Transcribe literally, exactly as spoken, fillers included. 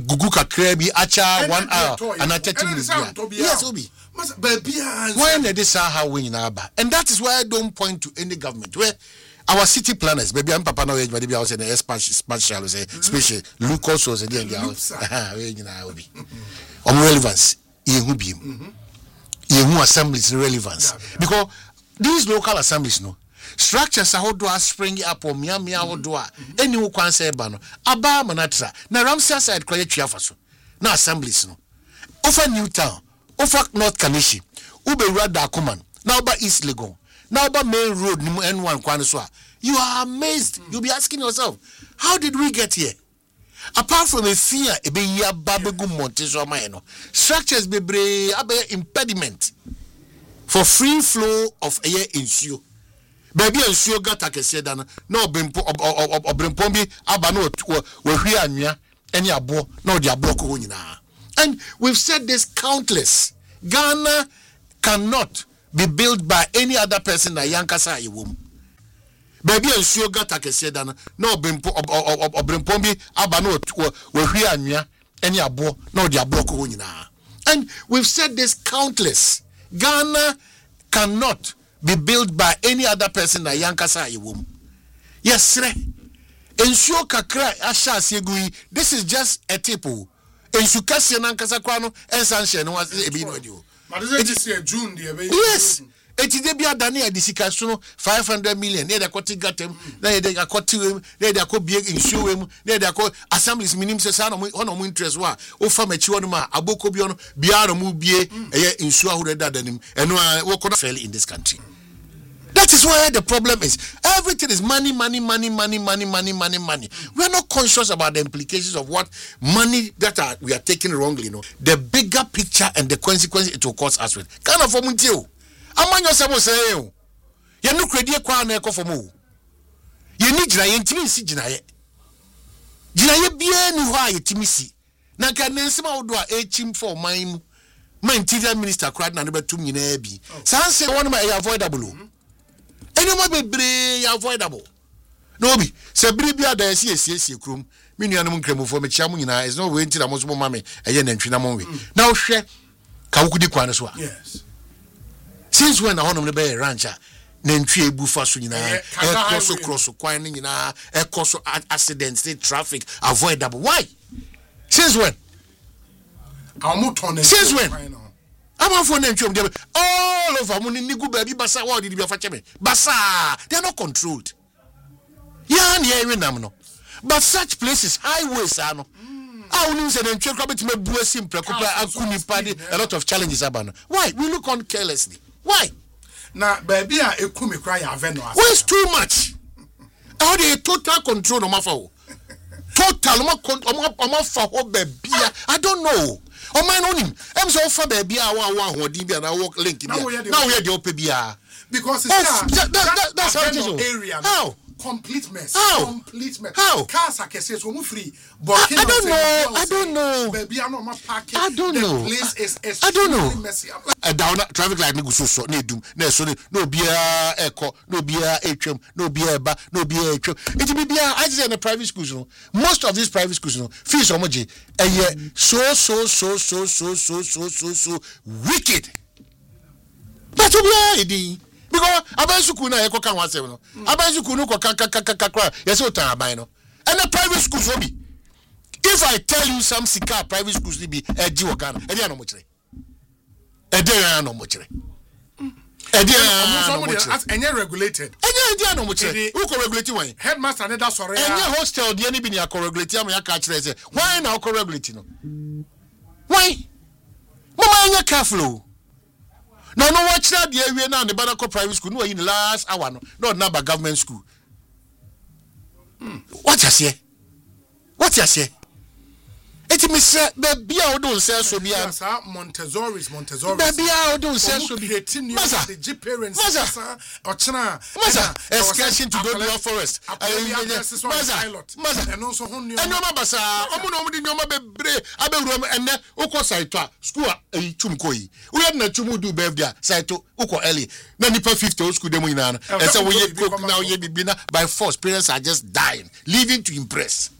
gugu kakra bi acha one hour and thirty minutes. Yes, Obi. Why not this how we in Aba? And that is why I don't point to any government where our city planners, maybe I'm Papa Noel, maybe I was in a spatial, say, special, Lucas was in the house. On relevance, Yehubim. Yehu assemblies relevance. Because these local assemblies, no. Structures are how spring up or mia mia or doa. Any who can say bano. Aba manatra. Na Ramsey side quiet chiafaso. Na assemblies no. Offer Newtown. Offer North Kanishi. Ube Rada Kuman. Now by East Legon. Now by Main Road N one Kwaniswa. You are amazed. You'll be asking yourself, how did we get here? Apart from a fear, a be ya babegu monteso maeno. Structures be bre abe impediment for free flow of air ensure. Baby ensure gata kese dana no brimpo obrimpombi aba no we hwe anwea ene abo na odi abo ko nyina. And we've said this countless. Ghana cannot be built by any other person than Yankasa Iwum. Baby ensure gata kese dana no brimpo obrimpombi aba no we hwe anwea ene abo na odi abo ko nyina. And we've said this countless. Ghana cannot be built by any other person than Yankasa Iwum. Yes, sir. Ensure kakra asha segui. This is just a tip. Ensure kasi nankasa kwano ensanshe no was ebi no dio. But is it June the yes. Eti de bia dani adisika so no five hundred million. Ne de akoti gatem, na de akoti wem, ne de akobie ensure wem, ne de akọ assemblies minim se sa no ono mu interest wa. O fa machi wono ma aboko bi ono bia no mu bie eye ensure ho da danim. Eno wo kono fail in this country. That is where the problem is. Everything is money, money, money, money, money, money, money, money. We are not conscious about the implications of what money that are, we are taking wrongly. You know, the bigger picture and the consequences it will cause us with. Kind of for you. Among yourself, say you. You no credit kwa na eko for mu. You need jina yentimi si jina ye. Jina ye bie ni hwa yetimi si. Na ka nensima odo a echim for mine. My interior minister cried na nebetum nyina bi. San say one ma avoidable. Any more be avoidable. No be. Se bribia da esi esi esi krum. Me nuanum nkremu fo me chiamu nyina is no way nti na mo so mo mame eye na ntwi na mo we. Na wo hwe ka wukudi kwan so a. Yes. Since when na honom ne be rancher na ntwi ebu fa so nyina e cross cross kwan ne nyina e cross accidents traffic avoidable. Why? Since when? Since when? I'm for them all over money nigu baby basa what did you fetch me? Basa they are not controlled. Yeah, near no. But such places, highways are no. I only say them check up to me buesim preocupa akuni party a lot of challenges abano. Why? We look on carelessly. Why? Now baby a ekumi cry aveno. What's too much? How they total control on my phone. Total on my phone baby. I don't know. Oh my own. I'm so far baby I want one who did na walk link now we are the open bia because it's oh, that, that, that, that's how it is area how complete mess how complete mess how cars are cases so free but I, I don't know I don't know baby I know my parking I don't the know place is I don't know messy uh, down traffic light no so so na dum na so no bia eko no bia etwem no bia eba no bia etwem it be bia I say in the private schools no most of these private schools no fees omoje eye so so so so so so so so so wicked that be edi because abansuku na yeko kan wasem no abansuku no ko kan kan kan kan yes o tan aban no and the private schools will be if I tell you some sika private schools will be eji wakana e dey no mo kire e dey no mo kire e dey no mo kire enye regulated enye dey no mo kire who ko regulate one headmaster na da sore enye hostel dey ni bi ni regulate am ya ka kire say why na ko regulate no why mama enye careful. No, no, watch that. The area now, the Badako private school. No, in the last hour, no, not now, but government school. Hmm. What you say? What you say? It me say, baby, I don't say so. Be Montessori's Montessori. Baby, I don't say so. Be Maza, the G parents. Maza, Ochna. Maza, excursion to go to your forest. Maza, Maza, and also who knew. And no, Mabasa, Omo, no, no, Bre, Abe, and then Oko Saito, school a Chumkoi. We had not to do birthday, Saito, Oko Eli. Then you put fifty school demo in an. And so we cook now, ye be by force. Parents are just dying, leaving to impress.